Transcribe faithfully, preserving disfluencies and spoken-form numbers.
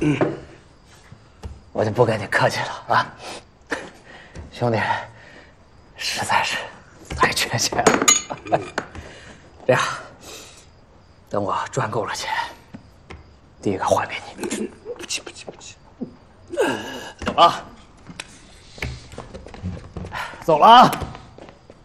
嗯，我就不跟你客气了啊，兄弟，实在是太缺钱了。这样，等我赚够了钱，第一个还给你。 不急不急不急， 走了，走了啊。